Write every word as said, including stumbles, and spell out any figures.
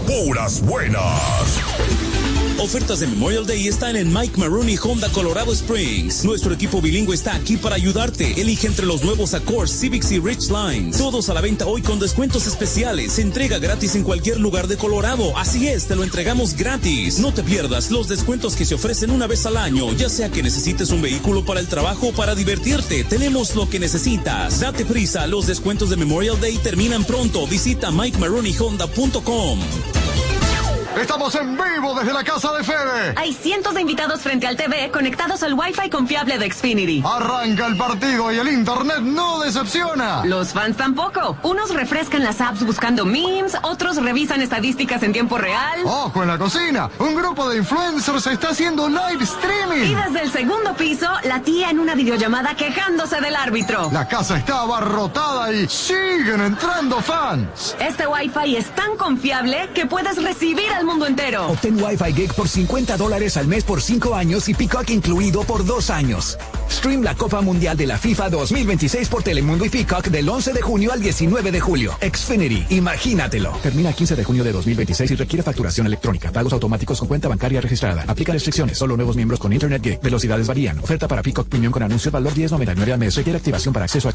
puras buenas. Ofertas de Memorial Day están en Mike Maroney Honda Colorado Springs. Nuestro equipo bilingüe está aquí para ayudarte. Elige entre los nuevos Accord, Civics y Ridgelines. Todos a la venta hoy con descuentos especiales. Entrega gratis en cualquier lugar de Colorado. Así es, te lo entregamos gratis. No te pierdas los descuentos que se ofrecen una vez al año. Ya sea que necesites un vehículo para el trabajo o para divertirte, tenemos lo que necesitas. Date prisa, los descuentos de Memorial Day terminan pronto. Visita mike maroney honda punto com. Estamos en vivo desde la casa de Fede. Hay cientos de invitados frente al T V conectados al Wi-Fi confiable de Xfinity. Arranca el partido y el internet no decepciona. Los fans tampoco. Unos refrescan las apps buscando memes, otros revisan estadísticas en tiempo real. ¡Ojo en la cocina! Un grupo de influencers está haciendo live streaming. Y desde el segundo piso, la tía en una videollamada quejándose del árbitro. La casa está abarrotada y siguen entrando fans. Este Wi-Fi es tan confiable que puedes recibir al mundo entero. Obtén Wi-Fi Gig por cincuenta dólares al mes por cinco años y Peacock incluido por dos años. Stream la Copa Mundial de la FIFA dos mil veintiséis por Telemundo y Peacock del once de junio al diecinueve de julio. Xfinity, imagínatelo. Termina el quince de junio de dos mil veintiséis y requiere facturación electrónica. Pagos automáticos con cuenta bancaria registrada. Aplica restricciones. Solo nuevos miembros con Internet Gig. Velocidades varían. Oferta para Peacock Premium con anuncio valor diez noventa y nueve al mes. Requiere activación para acceso a